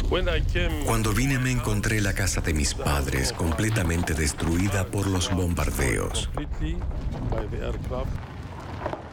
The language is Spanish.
Cuando vine me encontré la casa de mis padres completamente destruida por los bombardeos.